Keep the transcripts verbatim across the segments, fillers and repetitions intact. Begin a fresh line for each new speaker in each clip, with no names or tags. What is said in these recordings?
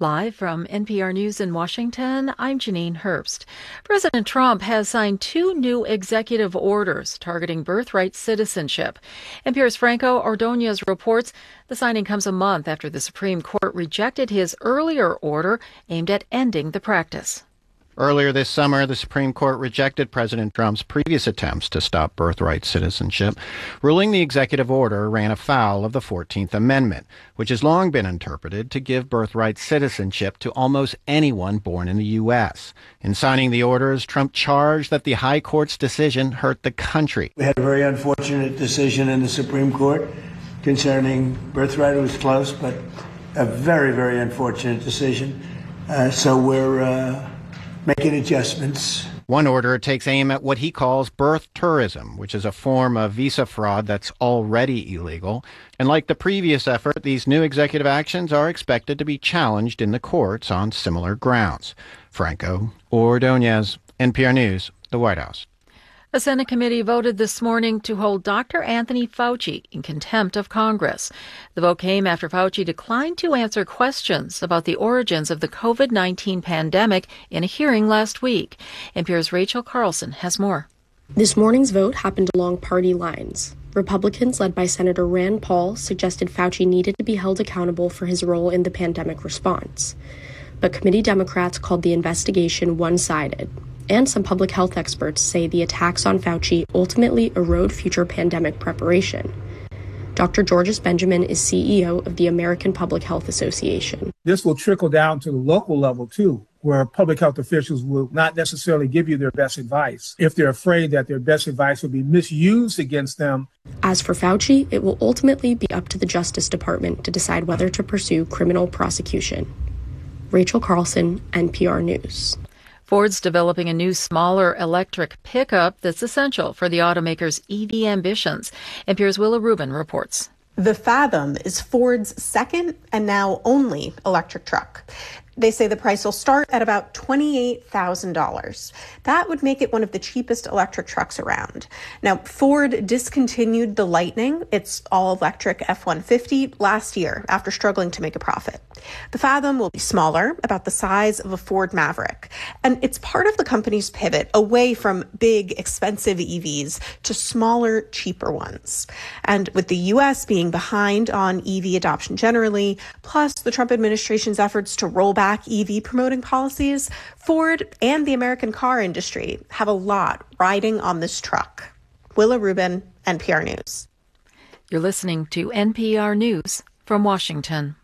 Live from N P R News in Washington, I'm Janine Herbst. President Trump has signed two new executive orders targeting birthright citizenship. N P R's Franco Ordonez reports the signing comes a month after the Supreme Court rejected his earlier order aimed at ending the practice.
Earlier this summer, the Supreme Court rejected President Trump's previous attempts to stop birthright citizenship, ruling the executive order ran afoul of the fourteenth Amendment, which has long been interpreted to give birthright citizenship to almost anyone born in the U S. In signing the orders, Trump charged that the High Court's decision hurt the country.
We had a very unfortunate decision in the Supreme Court concerning birthright. It was close, but a very, very unfortunate decision. Uh, so we're... Uh, making adjustments.
One order takes aim at what he calls birth tourism, which is a form of visa fraud that's already illegal. And like the previous effort, these new executive actions are expected to be challenged in the courts on similar grounds. Franco Ordonez, N P R News, the White House.
A Senate committee voted this morning to hold Doctor Anthony Fauci in contempt of Congress. The vote came after Fauci declined to answer questions about the origins of the covid nineteen pandemic in a hearing last week. N P R's Rachel Carlson has more.
This morning's vote happened along party lines. Republicans, led by Senator Rand Paul, suggested Fauci needed to be held accountable for his role in the pandemic response. But committee Democrats called the investigation one-sided. And some public health experts say the attacks on Fauci ultimately erode future pandemic preparation. Doctor Georges Benjamin is C E O of the American Public Health Association.
This will trickle down to the local level, too, where public health officials will not necessarily give you their best advice if they're afraid that their best advice will be misused against them.
As for Fauci, it will ultimately be up to the Justice Department to decide whether to pursue criminal prosecution. Rachel Carlson, N P R News.
Ford's developing a new, smaller electric pickup that's essential for the automaker's E V ambitions. N P R's Willa Rubin reports.
The Fathom is Ford's second and now only electric truck. They say the price will start at about twenty-eight thousand dollars. That would make it one of the cheapest electric trucks around. Now, Ford discontinued the Lightning, its all-electric F one fifty, last year after struggling to make a profit. The Fathom will be smaller, about the size of a Ford Maverick, and it's part of the company's pivot away from big, expensive E Vs to smaller, cheaper ones. And with the U S being behind on E V adoption generally, plus the Trump administration's efforts to roll back back E V promoting policies, Ford and the American car industry have a lot riding on this truck. Willa Rubin, N P R News.
You're listening to N P R News from Washington.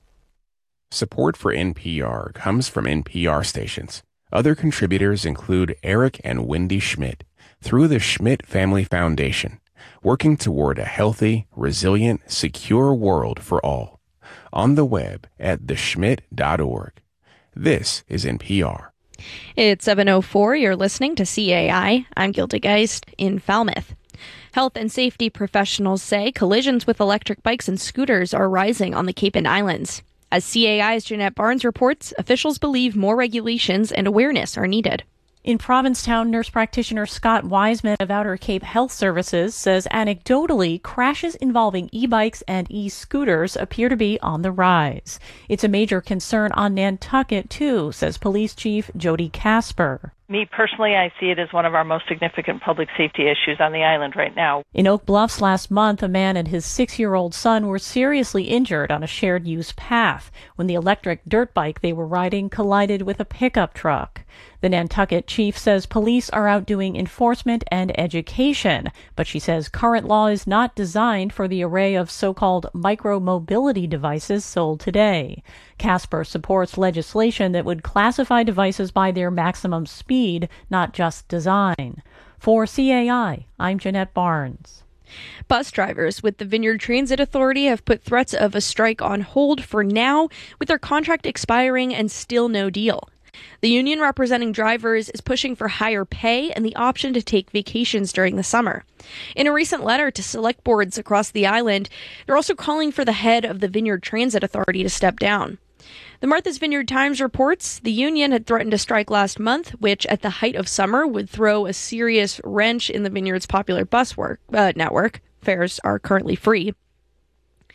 Support for N P R comes from N P R stations. Other contributors include Eric and Wendy Schmidt through the Schmidt Family Foundation, working toward a healthy, resilient, secure world for all. On the web at the schmidt dot org. This is N P R.
It's seven oh four. You're listening to C A I. I'm Gilda Geist in Falmouth. Health and safety professionals say collisions with electric bikes and scooters are rising on the Cape and Islands. As C A I's Jeanette Barnes reports, officials believe more regulations and awareness are needed.
In Provincetown, nurse practitioner Scott Wiseman of Outer Cape Health Services says anecdotally, crashes involving e-bikes and e-scooters appear to be on the rise. It's a major concern on Nantucket, too, says Police Chief Jody Casper.
Me personally, I see it as one of our most significant public safety issues on the island right now.
In Oak Bluffs last month, a man and his six-year-old son were seriously injured on a shared-use path when the electric dirt bike they were riding collided with a pickup truck. The Nantucket chief says police are out doing enforcement and education, but she says current law is not designed for the array of so-called micro-mobility devices sold today. Casper supports legislation that would classify devices by their maximum speed, not just design. For C A I, I'm Jeanette Barnes.
Bus drivers with the Vineyard Transit Authority have put threats of a strike on hold for now, with their contract expiring and still no deal. The union representing drivers is pushing for higher pay and the option to take vacations during the summer. In a recent letter to select boards across the island, they're also calling for the head of the Vineyard Transit Authority to step down. The Martha's Vineyard Times reports the union had threatened a strike last month, which at the height of summer would throw a serious wrench in the Vineyard's popular bus work, uh, network. Fares are currently free.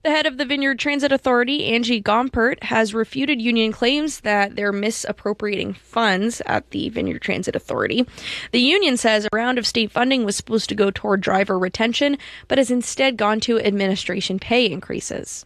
The head of the Vineyard Transit Authority, Angie Gompert, has refuted union claims that they're misappropriating funds at the Vineyard Transit Authority. The union says a round of state funding was supposed to go toward driver retention, but has instead gone to administration pay increases.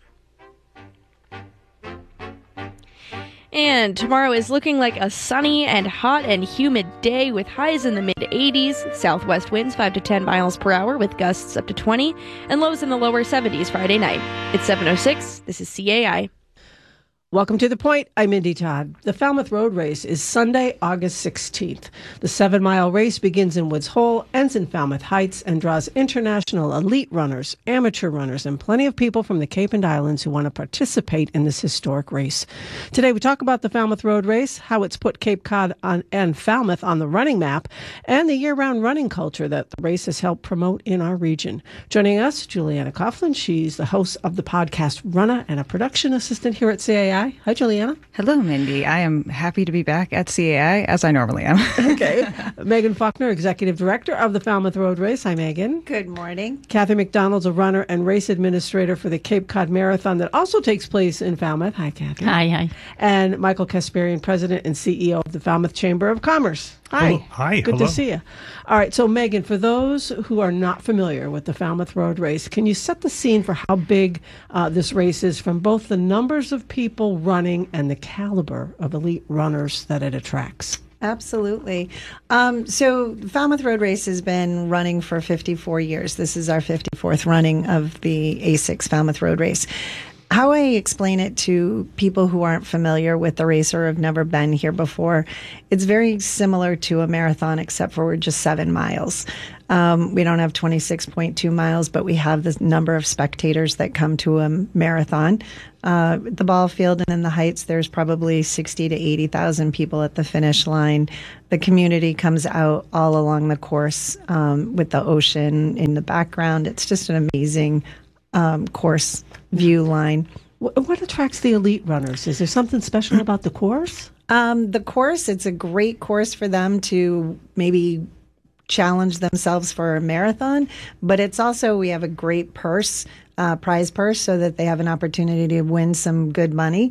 And tomorrow is looking like a sunny and hot and humid day with highs in the mid eighties, southwest winds five to ten miles per hour with gusts up to twenty, and lows in the lower seventies Friday night. It's seven oh six. This is C A I.
Welcome to The Point. I'm Mindy Todd. The Falmouth Road Race is Sunday, August sixteenth. The seven-mile race begins in Woods Hole, ends in Falmouth Heights, and draws international elite runners, amateur runners, and plenty of people from the Cape and Islands who want to participate in this historic race. Today, we talk about the Falmouth Road Race, how it's put Cape Cod on, and Falmouth on the running map, and the year-round running culture that the race has helped promote in our region. Joining us, Juliana Coughlin. She's the host of the podcast Runner and a production assistant here at C A I. Hi, Juliana.
Hello, Mindy. I am happy to be back at C A I, as I normally am.
Okay. Megan Faulkner, Executive Director of the Falmouth Road Race. Hi, Megan.
Good morning.
Kathy McDonald's a runner and race administrator for the Cape Cod Marathon that also takes place in Falmouth. Hi, Kathy.
Hi, hi.
And Michael Kasparian, President and C E O of the Falmouth Chamber of Commerce. Hi.
Hello. Hi.
Good
Hello.
to see you. All right. So, Megan, for those who are not familiar with the Falmouth Road Race, can you set the scene for how big uh, this race is from both the numbers of people running and the caliber of elite runners that it attracts?
Absolutely. Um, so the Falmouth Road Race has been running for fifty-four years. This is our fifty-fourth running of the A six Falmouth Road Race. How I explain it to people who aren't familiar with the race or have never been here before, it's very similar to a marathon, except for we're just seven miles. Um, we don't have twenty-six point two miles, but we have the number of spectators that come to a marathon. Uh, the ball field and in the Heights, there's probably sixty to eighty thousand people at the finish line. The community comes out all along the course um, with the ocean in the background. It's just an amazing um, course view line.
What attracts the elite runners? Is there something special about the course?
Um, the course, it's a great course for them to maybe challenge themselves for a marathon, but it's also, we have a great purse, uh, prize purse, so that they have an opportunity to win some good money.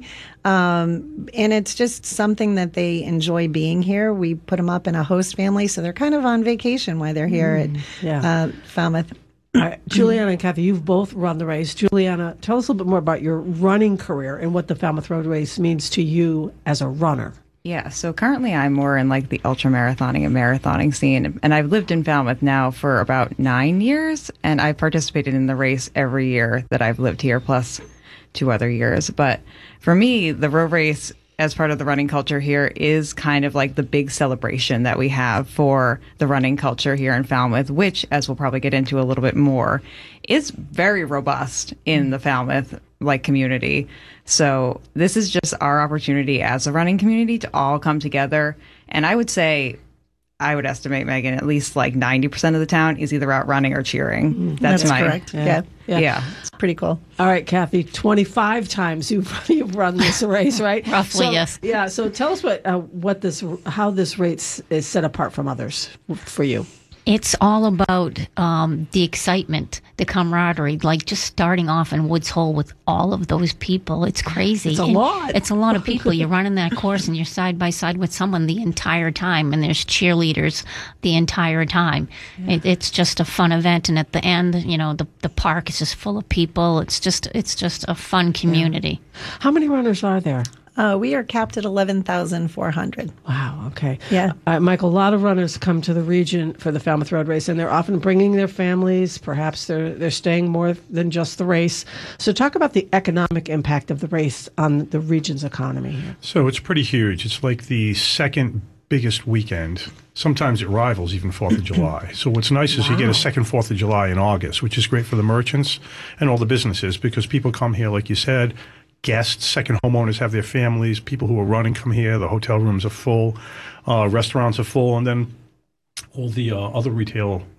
Um, and it's just something that they enjoy being here. We put them up in a host family, so they're kind of on vacation while they're here mm, at yeah. uh, Falmouth.
All right, Juliana and Kathy, you've both run the race. Juliana, tell us a little bit more about your running career and what the Falmouth Road Race means to you as a runner.
Yeah, so currently I'm more in like the ultra marathoning and marathoning scene, and I've lived in Falmouth now for about nine years, and I've participated in the race every year that I've lived here, plus two other years. But for me, the road race, as part of the running culture here, is kind of like the big celebration that we have for the running culture here in Falmouth, which, as we'll probably get into a little bit more, is very robust in the Falmouth like community. So this is just our opportunity as a running community to all come together. And I would say, I would estimate, Megan, at least like ninety percent of the town is either out running or cheering.
Mm, that's
that's my,
correct. Yeah. Yeah.
yeah. yeah.
It's pretty cool.
All right, Kathy, twenty-five times you've, you've run this race, right?
Roughly,
so,
yes.
Yeah. So tell us what, uh, what this, how this race is set apart from others for you.
It's all about um, the excitement, the camaraderie, like just starting off in Woods Hole with all of those people. It's crazy.
It's a
and
lot.
It's a lot of people. You're running that course and you're side by side with someone the entire time, and there's cheerleaders the entire time. Yeah. It, it's just a fun event, and at the end, you know, the the park is just full of people. It's just it's just a fun community.
Yeah. How many runners are there?
Uh, we are capped at eleven thousand four hundred.
Wow, okay.
Yeah.
Uh, Michael, a lot of runners come to the region for the Falmouth Road Race, and they're often bringing their families. Perhaps they're, they're staying more than just the race. So talk about the economic impact of the race on the region's economy here.
So it's pretty huge. It's like the second biggest weekend. Sometimes it rivals even fourth of July. So what's nice is wow. you get a second fourth of July in August, which is great for the merchants and all the businesses, because people come here, like you said, guests, second homeowners have their families, people who are running come here, the hotel rooms are full, uh, restaurants are full, and then all the uh, other retail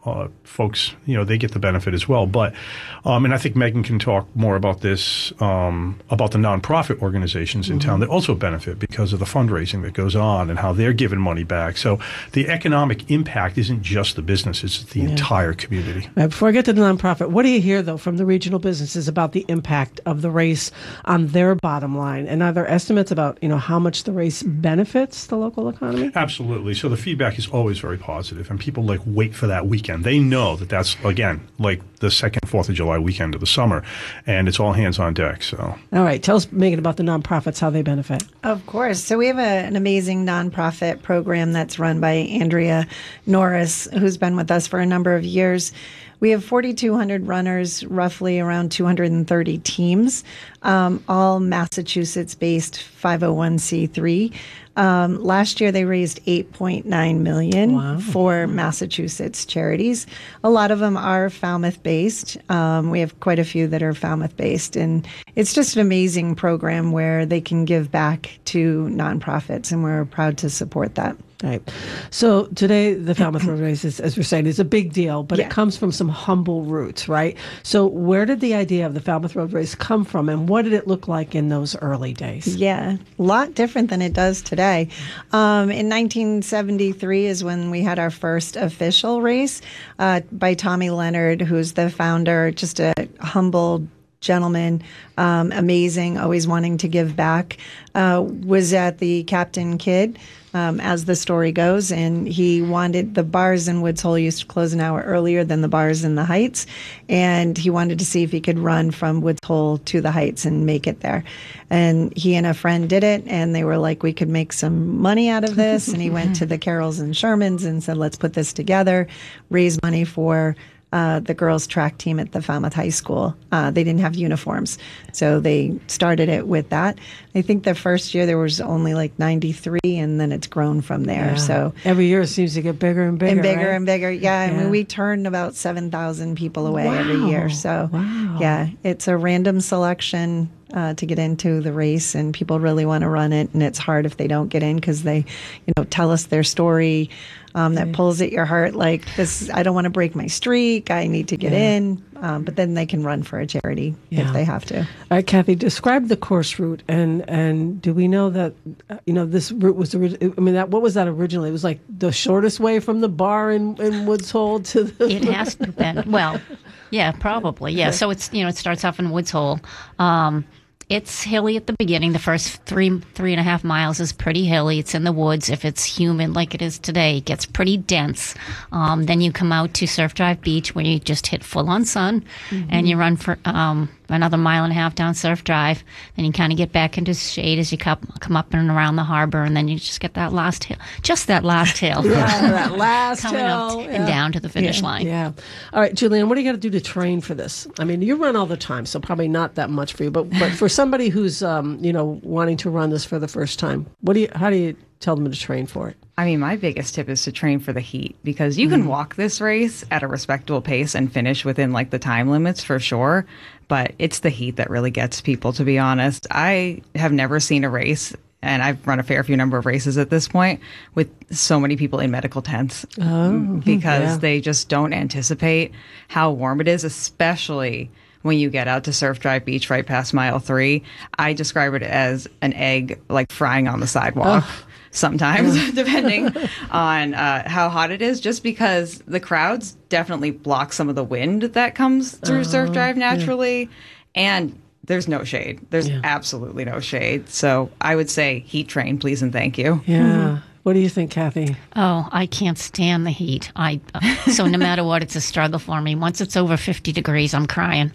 uh, folks, you know, they get the benefit as well. But, um, and I think Megan can talk more about this, um, about the nonprofit organizations in mm-hmm. town that also benefit because of the fundraising that goes on and how they're giving money back. So the economic impact isn't just the businesses, it's the yeah. entire community.
Right, before I get to the nonprofit, what do you hear, though, from the regional businesses about the impact of the race on their bottom line? And are there estimates about, you know, how much the race benefits the local economy?
Absolutely. So the feedback is always very positive, and people like wait for that weekend. They know that that's, again, like the second fourth of July weekend of the summer, and it's all hands on deck. So,
all right, tell us, Megan, about the nonprofits, how they benefit.
Of course. So we have a, an amazing nonprofit program that's run by Andrea Norris, who's been with us for a number of years. We have forty-two hundred runners, roughly around two hundred thirty teams, um, all Massachusetts-based five oh one c three. Um, last year, they raised eight point nine million dollars wow. for Massachusetts charities. A lot of them are Falmouth-based. Um, we have quite a few that are Falmouth-based, and it's just an amazing program where they can give back to nonprofits, and we're proud to support that.
Right. So today, the Falmouth Road Race, is, as we're saying, is a big deal, but yeah. it comes from some humble roots, right? So where did the idea of the Falmouth Road Race come from, and what did it look like in those early days?
Yeah, a lot different than it does today. Um, in nineteen seventy-three is when we had our first official race uh, by Tommy Leonard, who's the founder, just a humble gentleman, um, amazing, always wanting to give back, uh, was at the Captain Kidd, um, as the story goes, and he wanted, the bars in Woods Hole used to close an hour earlier than the bars in the Heights, and he wanted to see if he could run from Woods Hole to the Heights and make it there. And he and a friend did it, and they were like, we could make some money out of this, and he went to the Carrolls and Shermans and said, let's put this together, raise money for Uh, the girls' track team at the Falmouth High School. Uh, they didn't have uniforms, so they started it with that. I think the first year there was only like ninety-three, and then it's grown from there.
Yeah.
So
every year it seems to get bigger and bigger,
and bigger
right?
and bigger. Yeah,
yeah,
I mean we turn about seven thousand people away
wow.
every year. So
wow.
yeah, it's a random selection uh, to get into the race, and people really want to run it, and it's hard if they don't get in because they, you know, tell us their story. Um, that pulls at your heart, like this. I don't want to break my streak. I need to get
yeah.
in, um, but then they can run for a charity
yeah.
if they have to.
All right, Kathy, describe the course route, and and do we know that uh, you know this route was the? I mean, that what was that originally? It was like the shortest way from the bar in, in Woods Hole to the.
It has to have been. Well, yeah, probably. Yeah. So it's you know it starts off in Woods Hole. Um, It's hilly at the beginning. The first three, three and a half miles is pretty hilly. It's in the woods. If it's humid like it is today, it gets pretty dense. Um, then you come out to Surf Drive Beach where you just hit full on sun mm-hmm. and you run for um, another mile and a half down Surf Drive. Then you kind of get back into shade as you come, come up and around the harbor, and then you just get that last hill. Just that last hill.
yeah, that last
Coming
hill.
up
yeah.
and down to the finish
yeah,
line.
Yeah. All right, Julianne, what do you got to do to train for this? I mean, you run all the time, so probably not that much for you, but but for somebody who's um, you know wanting to run this for the first time, what do you? How do you tell them to train for it?
I mean, my biggest tip is to train for the heat, because you can mm. walk this race at a respectable pace and finish within like the time limits for sure. But it's the heat that really gets people, to be honest. I have never seen a race, and I've run a fair few number of races at this point, with so many people in medical tents
oh,
because
yeah.
they just don't anticipate how warm it is, especially when you get out to Surf Drive Beach right past mile three. I describe it as an egg like frying on the sidewalk. Oh. Sometimes, depending on uh, how hot it is, just because the crowds definitely block some of the wind that comes through uh, Surf Drive naturally. Yeah. And there's no shade. There's yeah. absolutely no shade. So I would say heat train, please and thank you.
Yeah. Mm-hmm. What do you think, Kathy?
Oh, I can't stand the heat. I uh, so no matter what, it's a struggle for me. Once it's over fifty degrees, I'm crying.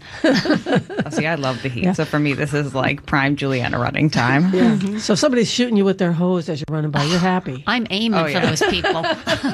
See, I love the heat. Yeah. So for me, this is like prime Juliana running time.
Yeah. Mm-hmm. So if somebody's shooting you with their hose as you're running by, you're happy.
I'm aiming oh, yeah. for those people.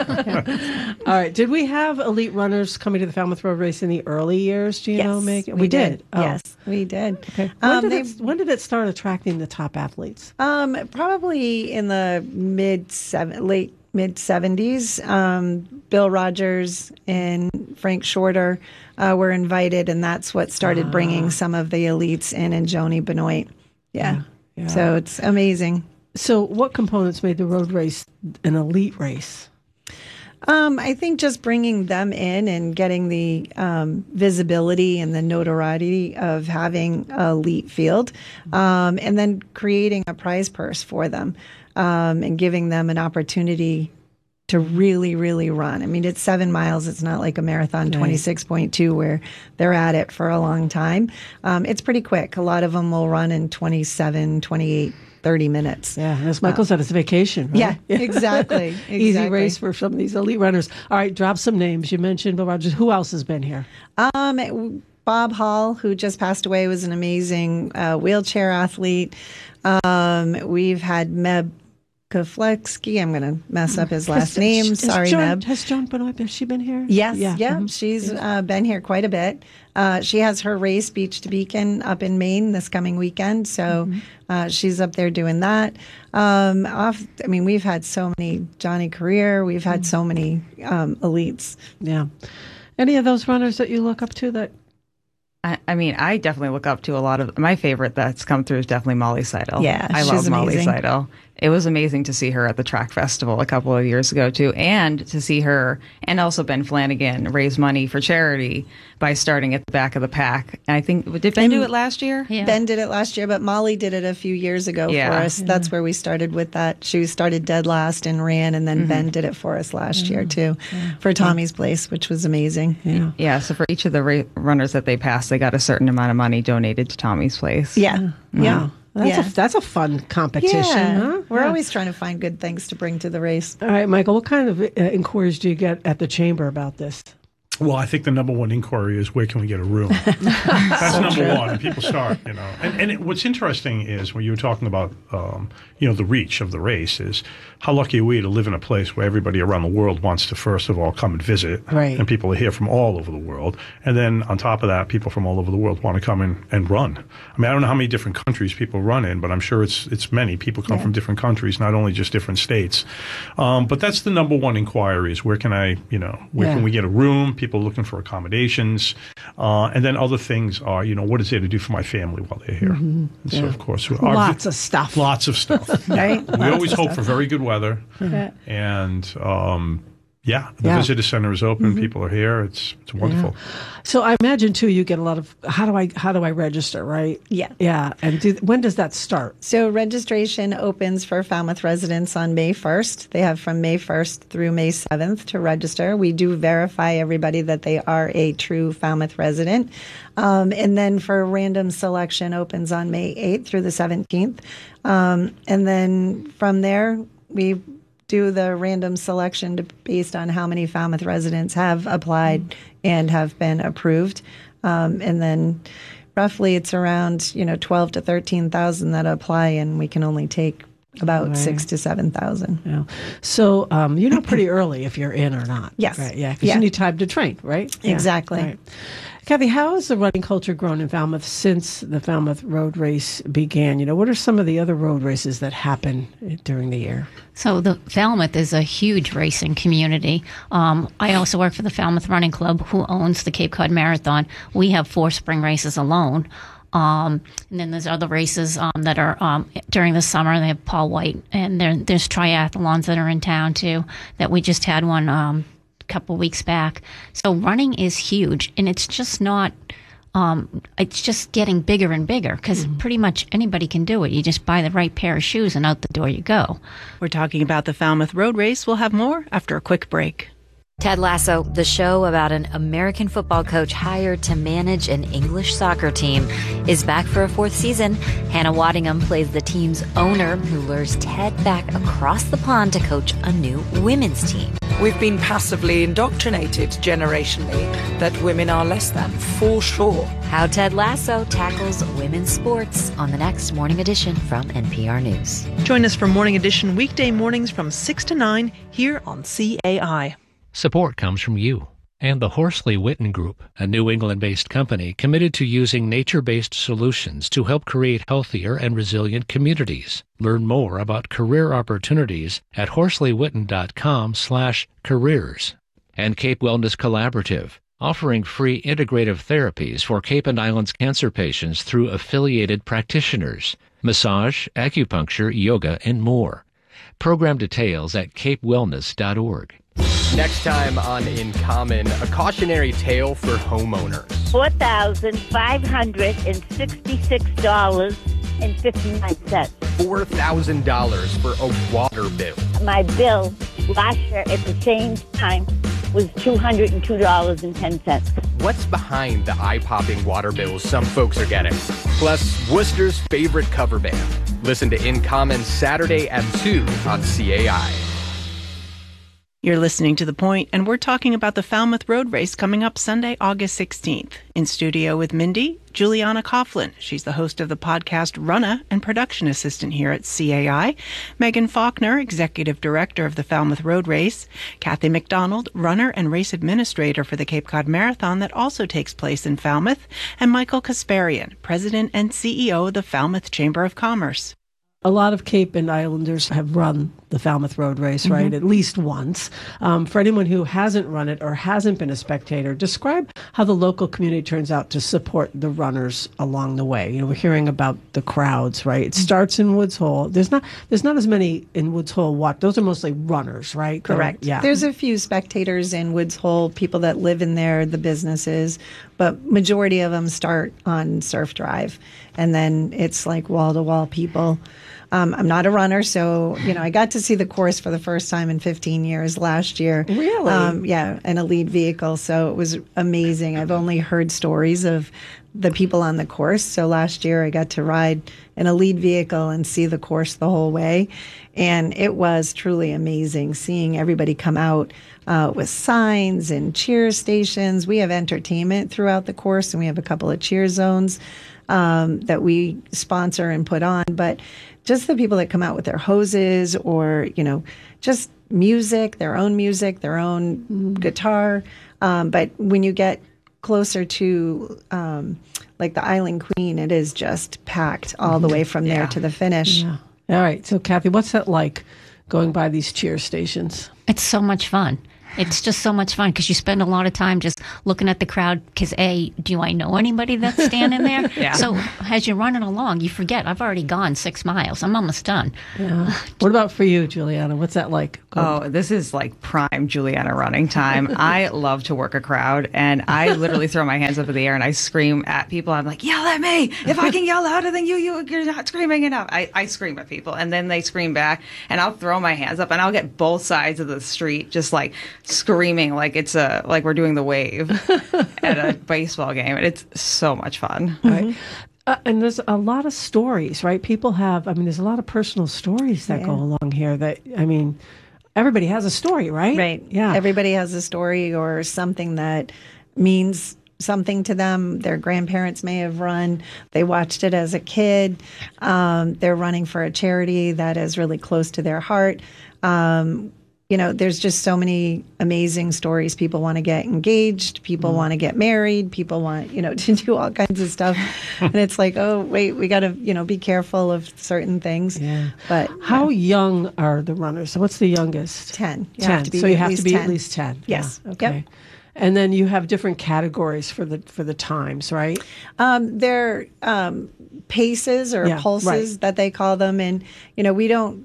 yeah. All right. Did we have elite runners coming to the Falmouth Road Race in the early years? Do you
yes,
know, Megan?
We, we did. did. Oh. Yes, we did.
Okay. When, um, did it, when did it start attracting the top athletes?
Um, probably in the mid Seven, late mid seventies. Um, Bill Rogers and Frank Shorter uh, were invited, and that's what started bringing some of the elites in, and Joni Benoit. Yeah. yeah. So it's amazing.
So what components made the road race an elite race?
Um, I think just bringing them in and getting the um, visibility and the notoriety of having an elite field, um, and then creating a prize purse for them, um, and giving them an opportunity to really, really run. I mean, it's seven miles. It's not like a marathon twenty-six point two where they're at it for a long time. Um, it's pretty quick. A lot of them will run in twenty-seven, twenty-eight, thirty minutes.
Yeah, as Michael uh, said, it's a vacation, right?
Yeah, exactly. exactly.
Easy race for some of these elite runners. All right, drop some names. You mentioned Bill Rogers. Who else has been here?
Um, Bob Hall, who just passed away, was an amazing uh, wheelchair athlete. Um, we've had Meb Kofleski. I'm going to mess up his last has, name. Has, Sorry,
Joan,
Meb.
Has Joan Benoit, has she been here?
Yes, yeah. yeah.
Mm-hmm.
She's uh, been here quite a bit. Uh, she has her race, Beach to Beacon, up in Maine this coming weekend. So mm-hmm. uh, she's up there doing that. Um, off, I mean, we've had so many, Johnny Career, we've had mm-hmm. so many um, elites.
Yeah. Any of those runners that you look up to that?
I, I mean, I definitely look up to a lot of, my favorite that's come through is definitely Molly Seidel.
Yeah,
I
she's
love
amazing.
Molly Seidel. It was amazing to see her at the track festival a couple of years ago too, and to see her and also Ben Flanagan raise money for charity by starting at the back of the pack. And I think did Ben and do it last year?
Yeah. Ben did it last year, but Molly did it a few years ago yeah. for us. Yeah. That's where we started with that. She started dead last and ran, and then mm-hmm. Ben did it for us last mm-hmm. year too, yeah. for Tommy's Place, which was amazing.
Yeah. Yeah. So for each of the ra- runners that they passed, they got a certain amount of money donated to Tommy's Place.
Yeah.
Mm-hmm.
Yeah. That's,
yeah.
a, that's a fun competition.
Yeah.
Huh?
We're
yeah.
always trying to find good things to bring to the race.
All right, Michael, what kind of uh, inquiries do you get at the chamber about this?
Well, I think the number one inquiry is where can we get a room? That's so number true. one. And people start, you know. And, and it, what's interesting is when you were talking about, um, you know, the reach of the race is how lucky are we to live in a place where everybody around the world wants to, first of all, come and visit.
Right.
And people are here from all over the world. And then on top of that, people from all over the world want to come in and run. I mean, I don't know how many different countries people run in, but I'm sure it's it's many. People come yeah. from different countries, not only just different states. Um, but that's the number one inquiry is where can I, you know, where yeah. can we get a room? People People looking for accommodations, uh, and then other things are, you know, what is there to do for my family while they're here? Mm-hmm. And
yeah.
so, of course,
our, lots of stuff.
Lots of stuff.
Right?
We
lots
always hope
stuff.
for very good weather, mm-hmm. and um, yeah, the
yeah.
visitor center is open.
Mm-hmm.
People are here. It's it's wonderful.
Yeah. So I imagine too, you get a lot of how do I how do I register, right?
Yeah,
yeah. And do, when does that start?
So registration opens for Falmouth residents on May first. They have from May first through May seventh to register. We do verify everybody that they are a true Falmouth resident, um, and then for random selection opens on May eighth through the seventeenth, um, and then from there we do the random selection to, based on how many Falmouth residents have applied and have been approved. Um, and then roughly it's around, you know, twelve to thirteen thousand that apply, and we can only take about right. six to seven thousand.
Yeah. So um, you know pretty early if you're in or not.
Yes.
Right. Yeah. Because
yeah.
you need time to train, right?
Exactly.
Yeah. Right. Kathy, how has the running culture grown in Falmouth since the Falmouth Road Race began? You know, what are some of the other road races that happen during the year?
So the Falmouth is a huge racing community. Um, I also work for the Falmouth Running Club, who owns the Cape Cod Marathon. We have four spring races alone. Um, and then there's other races um, that are um, during the summer. They have Paul White, and there, there's triathlons that are in town too. That we just had one um, a couple weeks back. So running is huge, and it's just not. Um, it's just getting bigger and bigger because mm-hmm. pretty much anybody can do it. You just buy the right pair of shoes, and out the door you go.
We're talking about the Falmouth Road Race. We'll have more after a quick break.
Ted Lasso, the show about an American football coach hired to manage an English soccer team, is back for a fourth season. Hannah Waddingham plays the team's owner who lures Ted back across the pond to coach a new women's team.
We've been passively indoctrinated generationally that women are less than, for sure.
How Ted Lasso tackles women's sports on the next Morning Edition from N P R News.
Join us for Morning Edition weekday mornings from six to nine here on C A I.
Support comes from you and the Horsley Witten Group, a New England-based company committed to using nature-based solutions to help create healthier and resilient communities. Learn more about career opportunities at horsley-witten.com slash careers. And Cape Wellness Collaborative, offering free integrative therapies for Cape and Islands cancer patients through affiliated practitioners, massage, acupuncture, yoga, and more. Program details at cape wellness dot org.
Next time on In Common, a cautionary tale for homeowners.
four thousand five hundred sixty-six dollars and fifty-nine cents.
four thousand dollars for a water bill.
My bill last year at the same time was two hundred two dollars and ten cents.
What's behind the eye-popping water bills some folks are getting? Plus, Worcester's favorite cover band. Listen to In Common Saturday at two on C A I.
You're listening to The Point, and we're talking about the Falmouth Road Race coming up Sunday, August sixteenth. In studio with Mindy, Juliana Coughlin. She's the host of the podcast Runna and production assistant here at C A I. Megan Faulkner, executive director of the Falmouth Road Race. Kathy McDonald, runner and race administrator for the Cape Cod Marathon that also takes place in Falmouth. And Michael Kasparian, president and C E O of the Falmouth Chamber of Commerce.
A lot of Cape and Islanders have run the Falmouth Road Race, right? Mm-hmm. At least once. Um, for anyone who hasn't run it or hasn't been a spectator, describe how the local community turns out to support the runners along the way. You know, we're hearing about the crowds, right? It starts in Woods Hole. There's not there's not as many in Woods Hole. What? Those are mostly runners, right?
Correct.
Yeah.
There's a few spectators in Woods Hole, people that live in there, the businesses, but majority of them start on Surf Drive, and then it's like wall-to-wall people. Um, I'm not a runner, so, you know, I got to see the course for the first time in fifteen years last year.
Really?
Um, yeah, in a lead vehicle, so it was amazing. I've only heard stories of the people on the course, so last year I got to ride in a lead vehicle and see the course the whole way, and it was truly amazing seeing everybody come out uh, with signs and cheer stations. We have entertainment throughout the course, and we have a couple of cheer zones um, that we sponsor and put on, but just the people that come out with their hoses or, you know, just music, their own music, their own mm-hmm. guitar. Um, but when you get closer to um, like the Island Queen, it is just packed all the way from yeah. there to the finish.
Yeah. All right. So, Kathy, what's that like going by these cheer stations?
It's so much fun. It's just so much fun because you spend a lot of time just looking at the crowd because, A, do I know anybody that's standing there? yeah. So as you're running along, you forget, I've already gone six miles. I'm almost done.
Yeah. What about for you, Juliana? What's that like?
Go. Oh, this is like prime Juliana running time. I love to work a crowd, and I literally throw my hands up in the air and I scream at people. I'm like, yell at me. If I can yell louder than you, you you're not screaming enough. I, I scream at people, and then they scream back, and I'll throw my hands up, and I'll get both sides of the street just like screaming like it's a like we're doing the wave at a baseball game, and it's so much fun.
Mm-hmm. Right. Uh, and there's a lot of stories, right? People have, I mean, there's a lot of personal stories that yeah. go along here that, I mean, everybody has a story, right?
Right.
Yeah.
Everybody has a story or something that means something to them. Their grandparents may have run. They watched it as a kid. Um, they're running for a charity that is really close to their heart. Um, you know, there's just so many amazing stories. People want to get engaged. People mm. want to get married. People want, you know, to do all kinds of stuff. And it's like, oh, wait, we got to, you know, be careful of certain things.
Yeah.
But
how yeah. young are the runners? So what's the youngest?
ten. You
ten.
Have to be
so you have to be
ten.
at least ten.
Yes.
Yeah. Okay. Yep. And then you have different categories for the for the times, right?
Um, they're um, paces or
yeah,
pulses
right.
that they call them, and you know we don't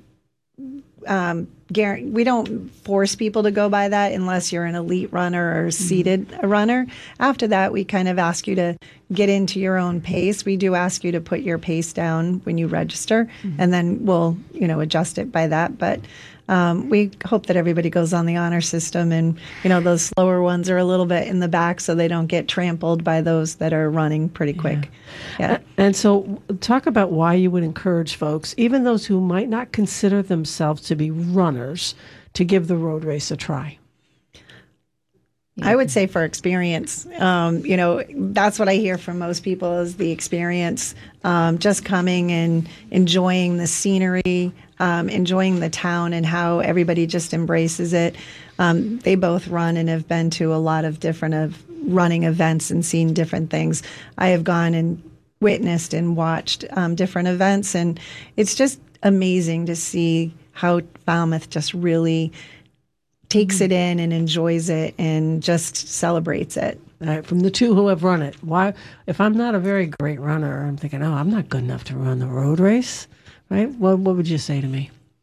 um, guarantee, we don't force people to go by that unless you're an elite runner or seated mm-hmm. runner. After that, we kind of ask you to get into your own pace. We do ask you to put your pace down when you register, mm-hmm. and then we'll you know adjust it by that, but. Um, we hope that everybody goes on the honor system, and you know those slower ones are a little bit in the back so they don't get trampled by those that are running pretty quick.
Yeah.
Yeah.
And so talk about why you would encourage folks, even those who might not consider themselves to be runners, to give the road race a try.
I would say for experience. Um, you know, that's what I hear from most people is the experience, um, just coming and enjoying the scenery, um, enjoying the town and how everybody just embraces it. Um, they both run and have been to a lot of different of running events and seen different things. I have gone and witnessed and watched um, different events, and it's just amazing to see how Falmouth just really takes it in and enjoys it and just celebrates it.
All right, from the two who have run it, why? If I'm not a very great runner, I'm thinking, oh, I'm not good enough to run the road race, right? What What would you say to me?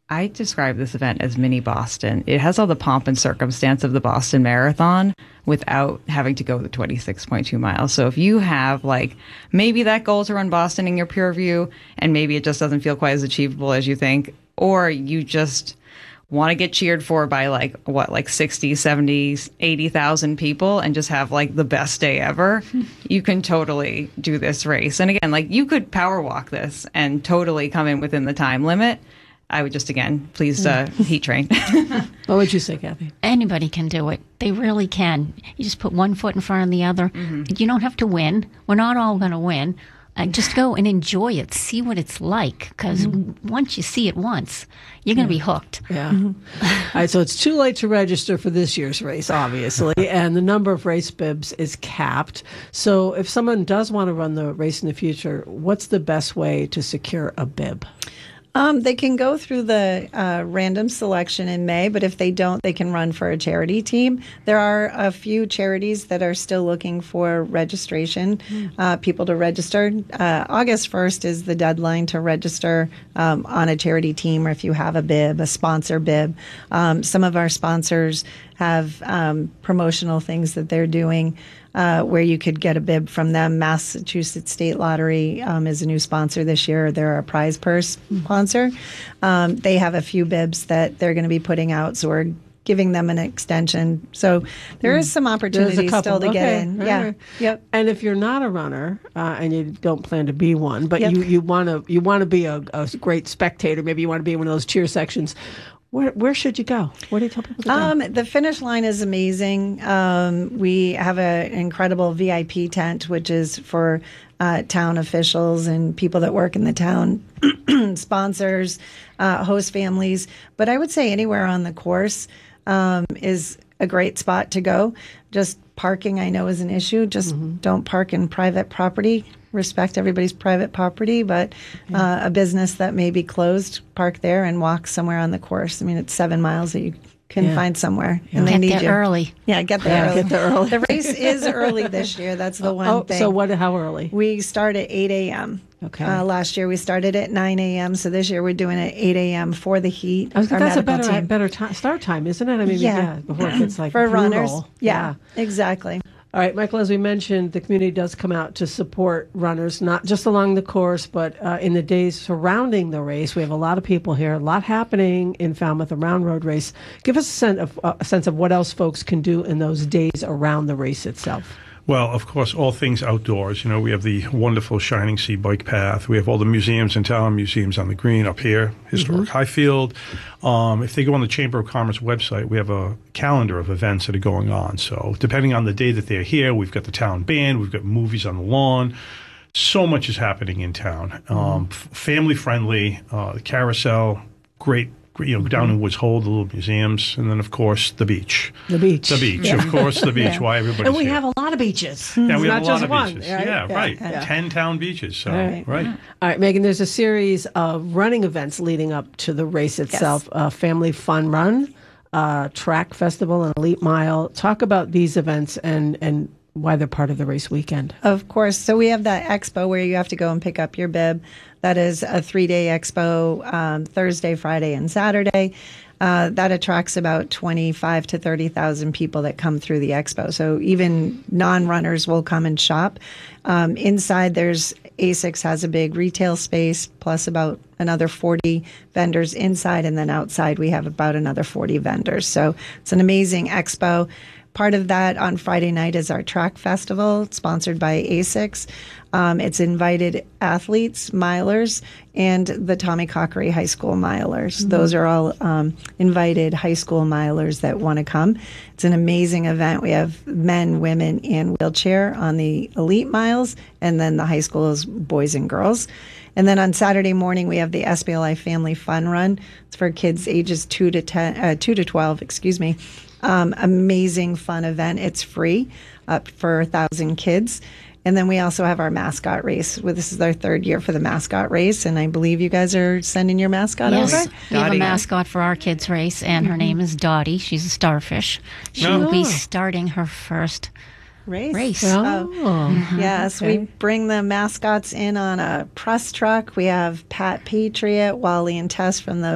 I describe this event as mini Boston. It has all the pomp and circumstance of the Boston Marathon without having to go the twenty-six point two miles. So if you have like maybe that goal to run Boston in your pure view and maybe it just doesn't feel quite as achievable as you think, or you just want to get cheered for by like what, like sixty, seventy, eighty thousand people and just have like the best day ever, you can totally do this race. And again, like you could power walk this and totally come in within the time limit. I would just, again, please uh, heat train.
What would you say, Kathy?
Anybody can do it. They really can. You just put one foot in front of the other. Mm-hmm. You don't have to win. We're not all going to win. Uh, just go and enjoy it. See what it's like. Because mm-hmm. once you see it once, you're going to
yeah.
be hooked.
Yeah. Mm-hmm. All right, so it's too late to register for this year's race, obviously. And the number of race bibs is capped. So if someone does want to run the race in the future, what's the best way to secure a bib?
Um, they can go through the uh, random selection in May, but if they don't, they can run for a charity team. There are a few charities that are still looking for registration, uh, people to register. Uh, August first is the deadline to register um, on a charity team, or if you have a bib, a sponsor bib. Um, some of our sponsors have um, promotional things that they're doing. Uh, where you could get a bib from them. Massachusetts State Lottery um, is a new sponsor this year. They're a prize purse sponsor. Um, they have a few bibs that they're going to be putting out, so we're giving them an extension. So there is some opportunity still to
okay.
get in.
Right.
Yeah. Yep.
And if you're not a runner uh, and you don't plan to be one, but yep. you you want to you want to be a, a great spectator, maybe you want to be in one of those cheer sections. Where where should you go? Where do you tell people to go?
Um, the finish line is amazing. Um, we have an incredible V I P tent, which is for uh, town officials and people that work in the town, sponsors, uh, host families. But I would say anywhere on the course um, is a great spot to go. Just parking, I know, is an issue. Just mm-hmm. don't park in private property. Respect everybody's private property, but uh, a business that may be closed, park there and walk somewhere on the course. I mean, it's seven miles that you can
yeah.
find somewhere,
yeah.
and they
get
need
there
you
early.
Yeah, get there
yeah,
early.
Get there early.
The race is early this year. That's the one
oh,
thing.
So what? How early?
We start at eight a.m. Okay. Uh, last year we started at nine a.m. So this year we're doing it at eight a.m. for the heat.
I was,
our
that's a
medical
better
team.
better time, start time, isn't it? I mean, yeah, yeah before it gets like
for
brutal.
runners. Yeah,
yeah,
exactly.
All right, Michael, as we mentioned, the community does come out to support runners, not just along the course, but uh, in the days surrounding the race. We have a lot of people here, a lot happening in Falmouth around Road Race. Give us a sense of, uh, a sense of what else folks can do in those days around the race itself.
Well, of course, all things outdoors. You know, we have the wonderful Shining Sea bike path. We have all the museums in town, museums on the green up here, historic mm-hmm. Highfield. Um, if they go on the Chamber of Commerce website, we have a calendar of events that are going on. So depending on the day that they're here, we've got the town band, we've got movies on the lawn. So much is happening in town. Um, mm-hmm. f- family friendly, uh, the carousel, great. You know, down in Woods Hole, the little museums, and then, of course, the beach.
The beach.
The beach,
yeah.
of course, the beach.
Yeah.
Why everybody's
And we
here.
have a lot of beaches.
Yeah, we
it's
have
not
a lot
just
of
one,
beaches.
Right?
Yeah,
yeah,
right.
yeah.
Ten town beaches. So,
right.
right.
All right, Megan, there's a series of running events leading up to the race itself. Yes. Uh, Family Fun Run, uh, Track Festival, and Elite Mile. Talk about these events and, and why they're part of the race weekend.
Of course. So we have that expo where you have to go and pick up your bib. That is a three-day expo, um, Thursday, Friday, and Saturday. Uh, that attracts about twenty-five to thirty thousand people that come through the expo. So even non-runners will come and shop. Um, inside, there's ASICS has a big retail space, plus about another forty vendors inside, and then outside we have about another forty vendors. So it's an amazing expo. Part of that on Friday night is our track festival, sponsored by ASICS. Um, it's invited athletes, milers, and the Tommy Cockery High School milers. Mm-hmm. Those are all um, invited high school milers that want to come. It's an amazing event. We have men, women, and wheelchair on the elite miles, and then the high school is boys and girls. And then on Saturday morning, we have the S B L I Family Fun Run. It's for kids ages two to ten, uh, two to twelve. Excuse me. Um, amazing fun event. It's free, up for a thousand kids. And then we also have our mascot race. Well, this is our third year for the mascot race, and I believe you guys are sending your mascot
yes,
over.
We have a mascot for our kids' race, and her mm-hmm. name is Dottie. She's a starfish. She oh. will be starting her first
race.
race.
Oh.
Mm-hmm.
Yes, okay. We bring the mascots in on a press truck. We have Pat Patriot, Wally and Tess from the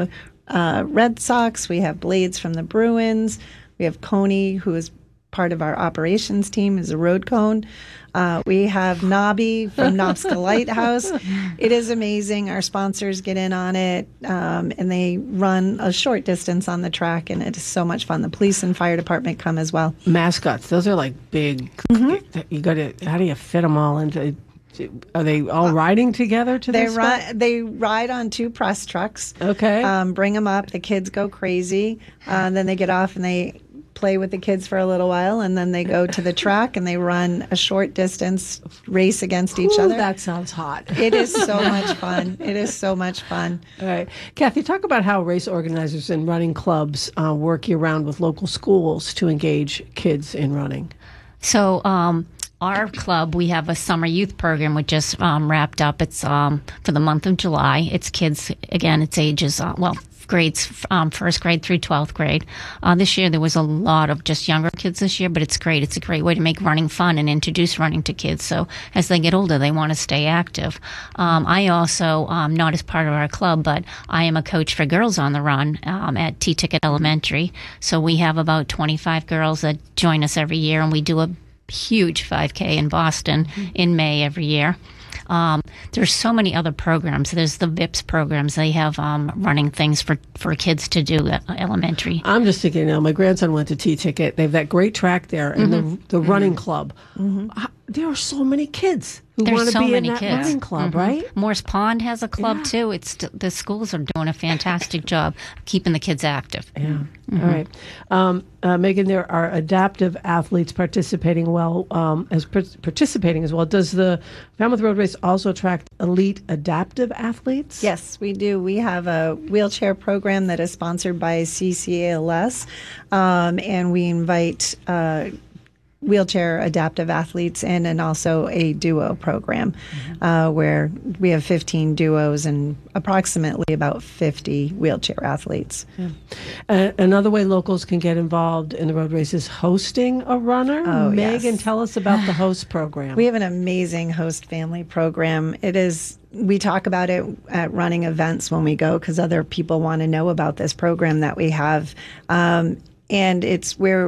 uh, Red Sox. We have Blades from the Bruins. We have Coney, who is part of our operations team, is a road cone. Uh, we have Nobby from Nobska Lighthouse. It is amazing. Our sponsors get in on it, um, and they run a short distance on the track, and it is so much fun. The police and fire department come as well.
Mascots, those are like big. Mm-hmm. You got to. How do you fit them all into? Are they all riding together to
they
this?
Ri- they ride on two press trucks.
Okay.
Um, bring them up. The kids go crazy. Uh, then they get off and they play with the kids for a little while, and then they go to the track and they run a short distance race against each
Ooh,
other.
That sounds hot.
It is so much fun. It is so much fun.
All right. Kathy, talk about how race organizers and running clubs uh, work year-round with local schools to engage kids in running.
So, um, our club, we have a summer youth program which just um, wrapped up. It's um, for the month of July. It's kids, again, it's ages, uh, well, grades, um, first grade through twelfth grade. Uh, this year there was a lot of just younger kids this year, but it's great. It's a great way to make running fun and introduce running to kids. So as they get older, they want to stay active. Um, I also, um, not as part of our club, but I am a coach for Girls on the Run um, at T-Ticket Elementary. So we have about twenty-five girls that join us every year, and we do a huge five K in Boston mm-hmm. in May every year. Um, there's so many other programs. There's the V I P S programs. They have um, running things for, for kids to do at elementary.
I'm just thinking, you know, my grandson went to T-Ticket. They have that great track there and mm-hmm. the, the mm-hmm. running club. Mm-hmm. There are so many kids who want to
so
be
many
in that
kids.
running club,
mm-hmm.
right?
Morse Pond has a club,
yeah.
too. It's The schools are doing a fantastic job keeping the kids active.
Yeah. Mm-hmm. All right. Um, uh, Megan, there are adaptive athletes participating well, um, as per- participating as well. Does the Falmouth Road Race also attract elite adaptive athletes?
Yes, we do. We have a wheelchair program that is sponsored by C C A L S, um, and we invite uh, wheelchair adaptive athletes in, and also a duo program mm-hmm. uh, where we have fifteen duos and approximately about fifty wheelchair athletes.
Yeah. Uh, another way locals can get involved in the road race is hosting a runner.
Oh,
Megan,
yes.
tell us about the host program.
We have an amazing host family program. It is We talk about it at running events when we go because other people want to know about this program that we have. Um, and it's where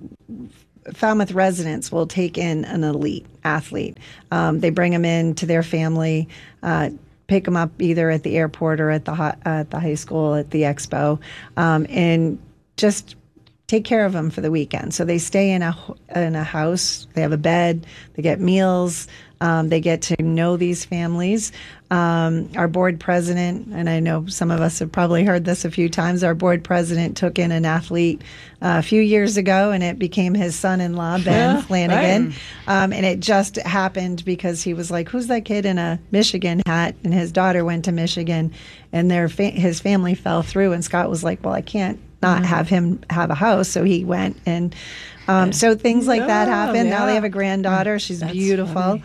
Falmouth residents will take in an elite athlete. Um, they bring them in to their family, uh, pick them up either at the airport or at the hi- uh, at the high school, at the expo, um, and just take care of them for the weekend. So they stay in a in a house. They have a bed. They get meals. Um, they get to know these families. Um, our board president, and I know some of us have probably heard this a few times, our board president took in an athlete uh, a few years ago, and it became his son-in-law, Ben
yeah,
Flanagan.
Right.
Um, and it just happened because he was like, who's that kid in a Michigan hat? And his daughter went to Michigan, and their fa- his family fell through. And Scott was like, well, I can't not mm-hmm. have him have a house. So he went and Um, so things like that happen.
Yeah.
Now they have a granddaughter. She's
That's
beautiful.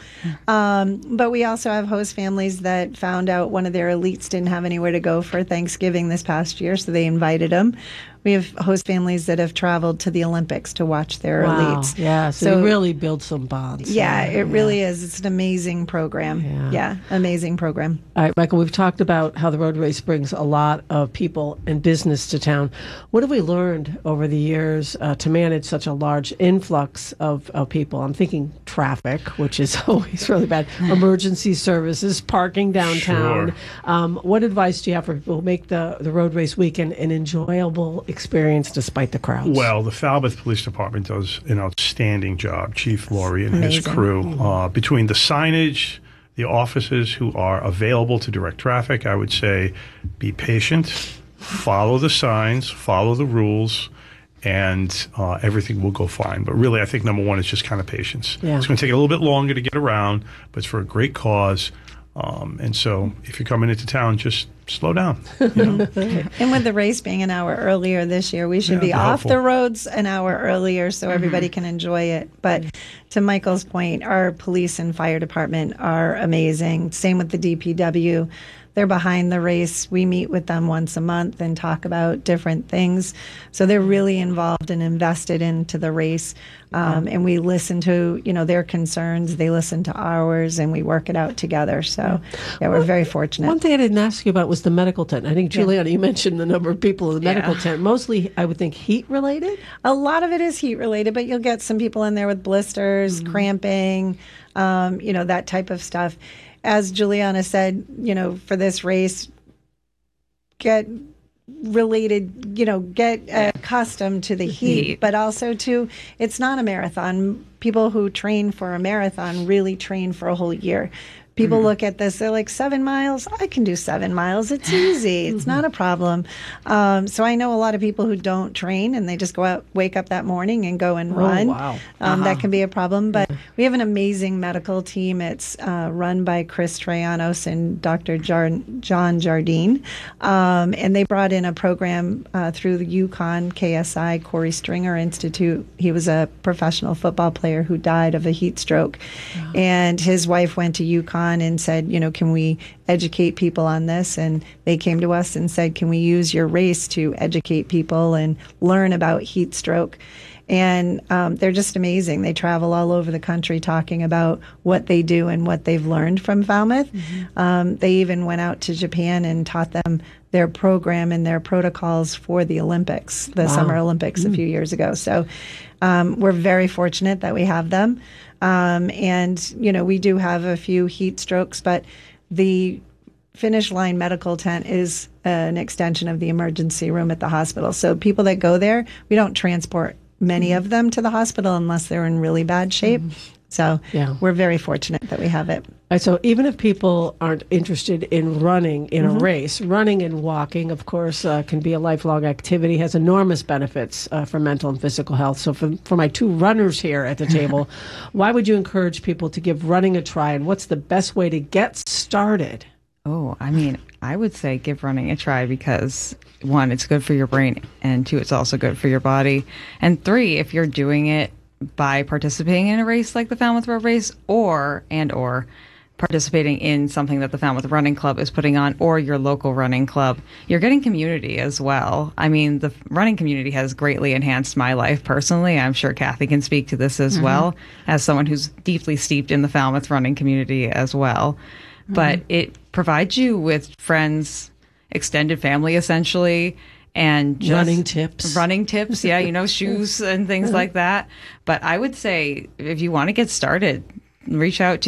Um, but we also have host families that found out one of their elites didn't have anywhere to go for Thanksgiving this past year, so they invited them. We have host families that have traveled to the Olympics to watch their
wow.
elites.
Yeah, so, so they really build some bonds.
Yeah,
yeah.
it really is. It's an amazing program. Yeah. yeah, amazing program.
All right, Michael, we've talked about how the road race brings a lot of people and business to town. What have we learned over the years uh, to manage such a large influx of, of people? I'm thinking traffic, which is always really bad, emergency services, parking downtown.
Sure.
Um, what advice do you have for people who make the, the road race weekend an enjoyable experience despite the crowds?
Well, the Falmouth Police Department does an outstanding job. Chief Laurie and
Amazing.
his crew, uh, between the signage, the officers who are available to direct traffic, I would say be patient, follow the signs, follow the rules, and uh, everything will go fine. But really, I think number one is just kind of patience.
Yeah.
It's going to take a little bit longer to get around, but it's for a great cause. Um, and so if you're coming into town, just slow down. You know?
And with the race being an hour earlier this year, we should
Yeah,
be off
helpful.
the roads an hour earlier so
Mm-hmm.
everybody can enjoy it. But to Michael's point, our police and fire department are amazing. Same with the D P W. they're behind the race. We meet with them once a month and talk about different things. So they're really involved and invested into the race. Um, and we listen to, you know, their concerns. They listen to ours, and we work it out together. So, yeah, we're very fortunate.
One thing I didn't ask you about was the medical tent. I think, Juliana,
Yeah.
you mentioned the number of people in the medical
Yeah.
tent. Mostly, I would think, heat related?
A lot of it is heat related, but you'll get some people in there with blisters,
Mm-hmm.
cramping, um, you know, that type of stuff. As Juliana said, you know, for this race, get related, you know, get uh, accustomed to the heat,
Heat.
but also to, it's not a marathon. People who train for a marathon really train for a whole year. People
Mm-hmm.
look at this, they're like, seven miles? I can do seven miles. It's easy. It's not a problem. Um, so I know a lot of people who don't train and they just go out, wake up that morning and go and
Oh,
run.
wow.
Um,
Uh-huh.
That can be a problem. But we have an amazing medical team. It's uh, run by Chris Trayanos and Doctor Jar- John Jardine. Um, and they brought in a program uh, through the UConn K S I Corey Stringer Institute. He was a professional football player who died of a heat stroke. And his wife went to UConn and said, you know, can we educate people on this? And they came to us and said, can we use your race to educate people and learn about heat stroke? And um, they're just amazing. They travel all over the country talking about what they do and what they've learned from Falmouth. Um, they even went out to Japan and taught them their program and their protocols for the Olympics, the
Wow.
Summer Olympics a few years ago. So um, we're very fortunate that we have them. Um, and, you know, we do have a few heat strokes, but the Finish Line medical tent is an extension of the emergency room at the hospital. So people that go there, we don't transport many of them to the hospital unless they're in really bad shape. So
Yeah.
we're very fortunate that we have it.
All right, so even if people aren't interested in running in
Mhm.
a race, running and walking, of course, uh, can be a lifelong activity, has enormous benefits uh, for mental and physical health. So for, for my two runners here at the table, why would you encourage people to give running a try, and what's the best way to get started?
Oh, I mean, I would say give running a try because one, it's good for your brain, and two, it's also good for your body. And three, if you're doing it by participating in a race like the Falmouth Road Race or and or participating in something that the Falmouth Running Club is putting on or your local running club, you're getting community as well. I mean, the running community has greatly enhanced my life personally. I'm sure Kathy can speak to this as
Mhm.
well as someone who's deeply steeped in the Falmouth running community as well. But it provides you with friends, extended family essentially, and just
Running tips.
running tips. Yeah, you know, shoes and things like that. But I would say if you want to get started, reach out to